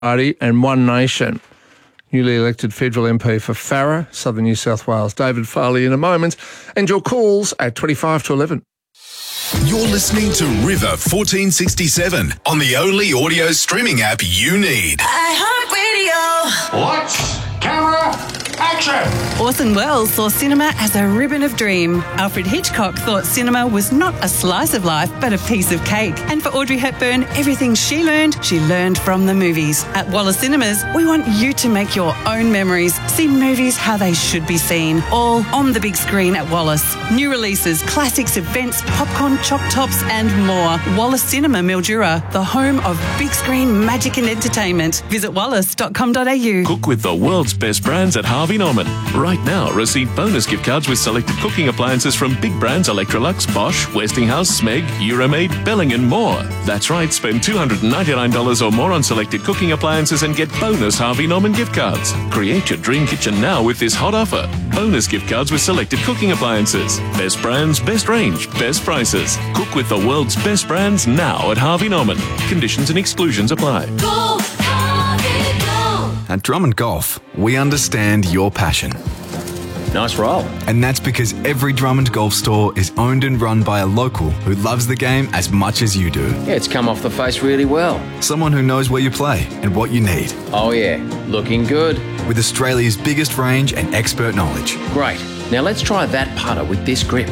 Party and One Nation. Newly elected federal MP for Farrer, Southern New South Wales, David Farley in a moment. And your calls at 25 to 11. You're listening to River 1467 on the only audio streaming app you need. iHeartRadio. Lights, camera, action! Orson Welles saw cinema as a ribbon of dream. Alfred Hitchcock thought cinema was not a slice of life, but a piece of cake. And for Audrey Hepburn, everything she learned from the movies. At Wallace Cinemas, we want you to make your own memories. See movies how they should be seen, all on the big screen at Wallace. New releases, classics, events, popcorn, choc tops and more. Wallace Cinema Mildura, the home of big screen magic and entertainment. Visit wallace.com.au. Cook with the world's best brands at Harvey Norman. Right now, receive bonus gift cards with selected cooking appliances from big brands Electrolux, Bosch, Westinghouse, Smeg, Euromaid, Belling and more. That's right, spend $299 or more on selected cooking appliances and get bonus Harvey Norman gift cards. Create your dream kitchen now with this hot offer. Bonus gift cards with selected cooking appliances. Best brands, best range, best prices. Cook with the world's best brands now at Harvey Norman. Conditions and exclusions apply. Go, Harvey, go. At Drummond Golf, we understand your passion. Nice roll. And that's because every Drummond Golf store is owned and run by a local who loves the game as much as you do. Yeah, it's come off the face really well. Someone who knows where you play and what you need. Oh yeah, looking good. With Australia's biggest range and expert knowledge. Great. Now let's try that putter with this grip.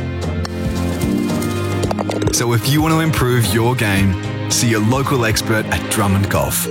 So if you want to improve your game, see your local expert at Drummond Golf.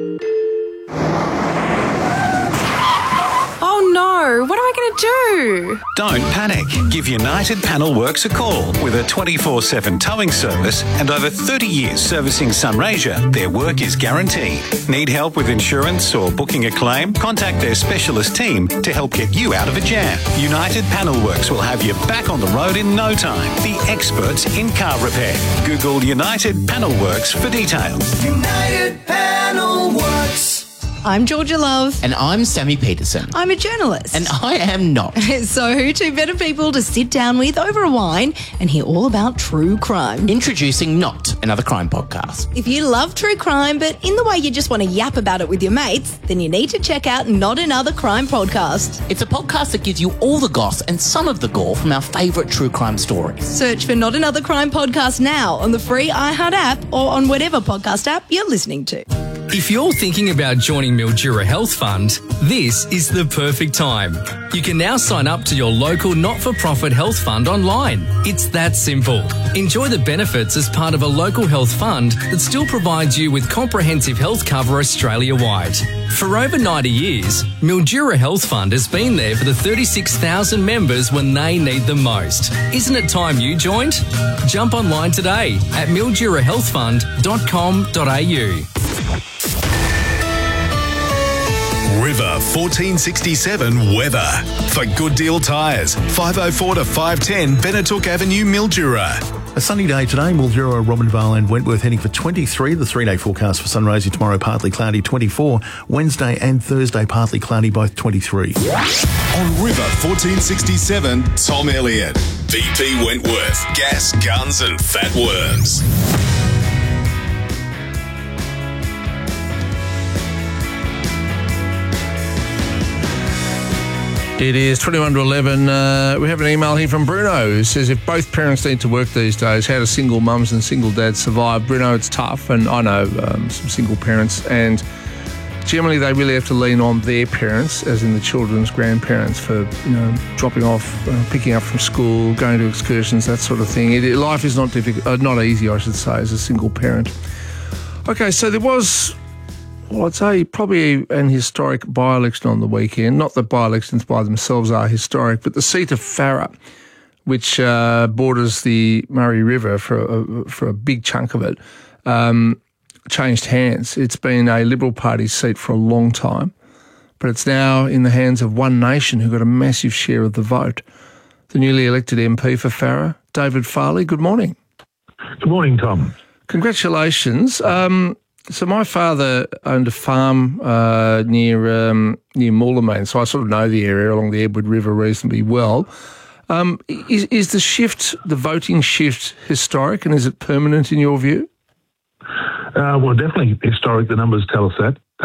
Oh no, what am I going to do? Don't panic. Give United Panel Works a call. With a 24/7 towing service and over 30 years servicing Sunraysia, their work is guaranteed. Need help with insurance or booking a claim? Contact their specialist team to help get you out of a jam. United Panel Works will have you back on the road in no time. The experts in car repair. Google United Panel Works for details. United Panel Works. I'm Georgia Love. And I'm Sammy Peterson. I'm a journalist. And I am not. So who two better people to sit down with over a wine and hear all about true crime? Introducing Not, another crime podcast. If you love true crime, but in the way you just want to yap about it with your mates, then you need to check out Not Another Crime Podcast. It's a podcast that gives you all the goss and some of the gore from our favourite true crime stories. Search for Not Another Crime Podcast now on the free iHeart app or on whatever podcast app you're listening to. If you're thinking about joining Mildura Health Fund, this is the perfect time. You can now sign up to your local not-for-profit health fund online. It's that simple. Enjoy the benefits as part of a local health fund that still provides you with comprehensive health cover Australia-wide. For over 90 years, Mildura Health Fund has been there for the 36,000 members when they need them most. Isn't it time you joined? Jump online today at mildurahealthfund.com.au. River 1467 weather. For Good Deal Tyres, 504 to 510 Benetook Avenue, Mildura. A sunny day today, Mildura, Robinvale and Wentworth heading for 23. The 3-day forecast for Sunraysia tomorrow, partly cloudy, 24. Wednesday and Thursday, partly cloudy, both 23. On River 1467, Tom Elliott. BP Wentworth, gas, guns and fat worms. It is 21 to 11. We have an email here from Bruno who says, if both parents need to work these days, how do single mums and single dads survive? Bruno, it's tough, and I know some single parents, and generally they really have to lean on their parents, as in the children's grandparents, for dropping off, picking up from school, going to excursions, that sort of thing. Life is not difficult, not easy, I should say, as a single parent. Okay, so there was, well, I'd say probably an historic by-election on the weekend. Not that by-elections by themselves are historic, but the seat of Farrer, which borders the Murray River for a big chunk of it, changed hands. It's been a Liberal Party seat for a long time, but it's now in the hands of One Nation, who got a massive share of the vote. The newly elected MP for Farrer, David Farley, good morning. Good morning, Tom. Congratulations. So my father owned a farm near Moolamain, so I sort of know the area along the Edward River reasonably well. Is the voting shift historic, and is it permanent in your view? Well, definitely historic. The numbers tell us that.